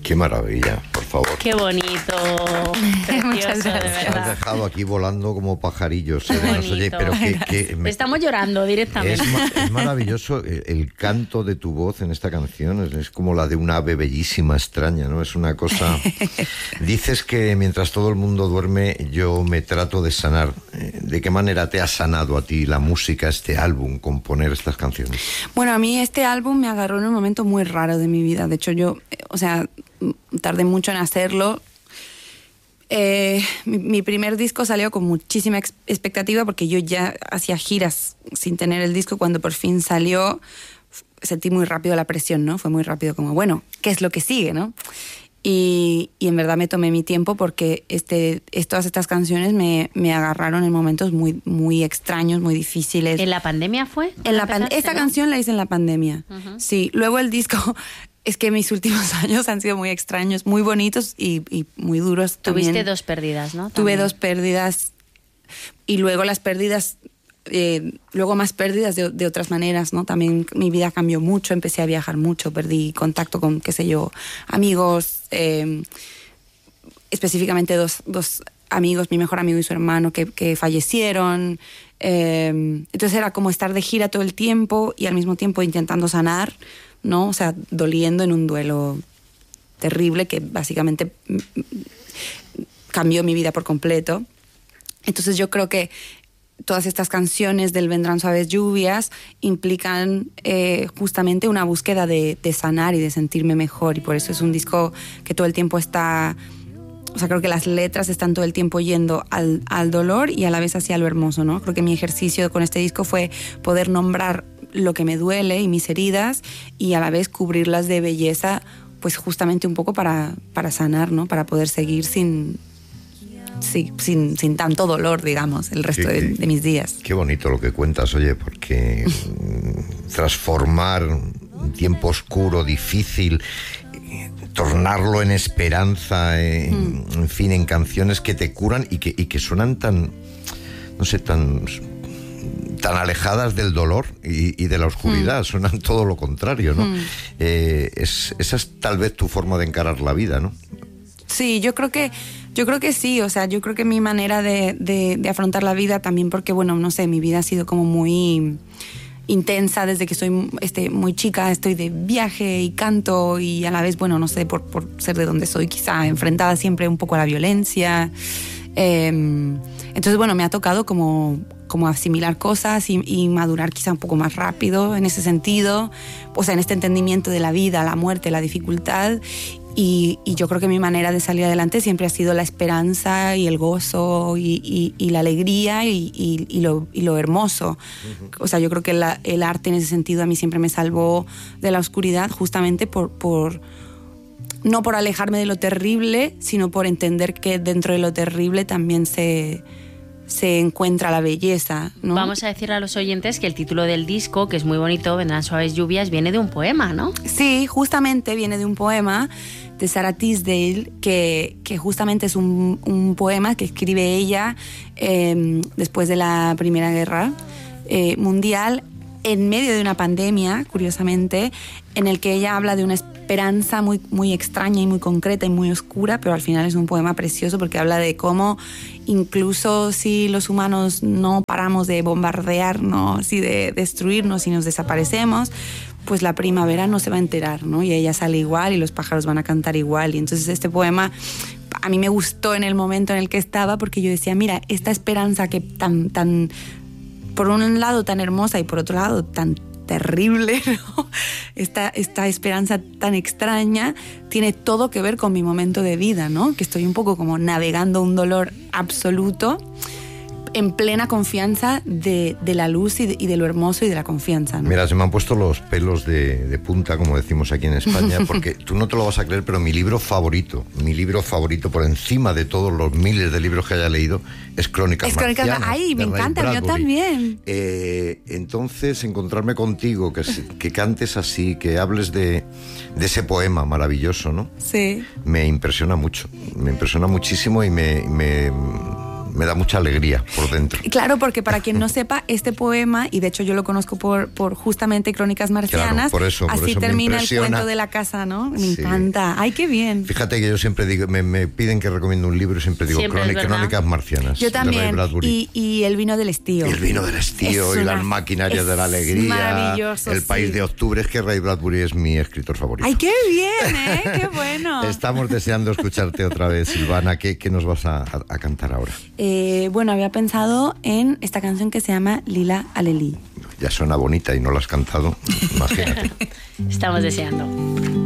Qué maravilla, por favor. Qué bonito. Precioso, de verdad. Te has dejado aquí volando como pajarillos. Oye, pero estamos llorando directamente. Es maravilloso el canto de tu voz en esta canción. Es como la de un ave bellísima, extraña, ¿no? Es una cosa... Dices que mientras todo el mundo duerme, yo me trato de sanar. ¿De qué manera te ha sanado a ti la música, este álbum, componer estas canciones? Bueno, a mí este álbum me agarró en un momento muy raro de mi vida. De hecho, yo, tardé mucho en hacerlo. Mi primer disco salió con muchísima expectativa porque yo ya hacía giras sin tener el disco. Cuando por fin salió, sentí muy rápido la presión, ¿no? Fue muy rápido como, bueno, ¿qué es lo que sigue, no? Y en verdad me tomé mi tiempo porque todas estas canciones me agarraron en momentos muy, muy extraños, muy difíciles. ¿En la pandemia fue? Esta canción la hice en la pandemia. Uh-huh. Sí, luego el disco... Es que mis últimos años han sido muy extraños, muy bonitos y muy duros también. Tuviste 2 pérdidas, ¿no? Tuve 2 pérdidas y luego las pérdidas, luego más pérdidas de otras maneras, ¿no? También mi vida cambió mucho, empecé a viajar mucho, perdí contacto con, qué sé yo, amigos, específicamente dos amigos, mi mejor amigo y su hermano que fallecieron. Entonces era como estar de gira todo el tiempo y al mismo tiempo intentando sanar, ¿no? O sea, doliendo en un duelo terrible que básicamente cambió mi vida por completo. Entonces yo creo que todas estas canciones del Vendrán Suaves Lluvias implican justamente una búsqueda de sanar y de sentirme mejor, y por eso es un disco que todo el tiempo está... O sea, creo que las letras están todo el tiempo yendo al dolor y a la vez hacia lo hermoso, ¿no? Creo que mi ejercicio con este disco fue poder nombrar lo que me duele y mis heridas y a la vez cubrirlas de belleza, pues justamente un poco para sanar, ¿no? Para poder seguir sin tanto dolor, digamos, el resto de mis días. Qué bonito lo que cuentas, oye, porque transformar un tiempo oscuro, difícil, tornarlo en esperanza, en fin, en canciones que te curan y que suenan tan, no sé, tan alejadas del dolor y de la oscuridad, suenan todo lo contrario, ¿no? Esa es tal vez tu forma de encarar la vida, ¿no? Sí, yo creo que sí, o sea, yo creo que mi manera de afrontar la vida también, porque bueno, no sé, mi vida ha sido como muy intensa desde que soy muy chica, estoy de viaje y canto y a la vez, bueno, no sé, por ser de donde soy, quizá enfrentada siempre un poco a la violencia. Entonces, bueno, me ha tocado como asimilar cosas y madurar quizá un poco más rápido en ese sentido, o sea, en este entendimiento de la vida, la muerte, la dificultad. Y yo creo que mi manera de salir adelante siempre ha sido la esperanza y el gozo y la alegría y lo hermoso. O sea, yo creo que el arte en ese sentido a mí siempre me salvó de la oscuridad, justamente no por alejarme de lo terrible, sino por entender que dentro de lo terrible también se encuentra la belleza, ¿no? Vamos a decir a los oyentes que el título del disco, que es muy bonito, Vendrán Suaves Lluvias, viene de un poema, ¿no? Sí, justamente viene de un poema de Sarah Tisdale, que justamente es un poema que escribe ella después de la Primera Guerra Mundial, en medio de una pandemia, curiosamente, en el que ella habla de una esperanza muy, muy extraña y muy concreta y muy oscura, pero al final es un poema precioso porque habla de cómo incluso si los humanos no paramos de bombardearnos y de destruirnos y nos desaparecemos, pues la primavera no se va a enterar, ¿no? Y ella sale igual y los pájaros van a cantar igual. Y entonces este poema a mí me gustó en el momento en el que estaba, porque yo decía, mira, esta esperanza que tan por un lado tan hermosa y por otro lado tan terrible, ¿no? Esta esperanza tan extraña tiene todo que ver con mi momento de vida, ¿no? Que estoy un poco como navegando un dolor absoluto en plena confianza de la luz y de lo hermoso y de la confianza, ¿no? Mira, se me han puesto los pelos de punta, como decimos aquí en España, porque tú no te lo vas a creer, pero mi libro favorito por encima de todos los miles de libros que haya leído, es Crónicas Marcianas. Ay, me encanta, yo también. Entonces, encontrarme contigo, que cantes así, que hables de ese poema maravilloso, ¿no? Sí. Me impresiona mucho, me impresiona muchísimo y me me da mucha alegría por dentro. Claro, porque para quien no sepa, este poema, y de hecho yo lo conozco por justamente Crónicas Marcianas, claro, por eso termina el cuento de la casa, ¿no? Me encanta. ¡Ay, qué bien! Fíjate que yo siempre digo, me piden que recomiendo un libro y siempre digo Crónicas Marcianas. Yo también. Y El vino del estío. El vino del estío y Las maquinarias de la alegría. Maravilloso. El país de octubre. Es que Ray Bradbury es mi escritor favorito. ¡Ay, qué bien, qué bueno! Estamos deseando escucharte otra vez, Silvana. ¿Qué nos vas a cantar ahora? Bueno, había pensado en esta canción que se llama Lila Alelí. Ya suena bonita y no la has cantado. Imagínate. Estamos deseando.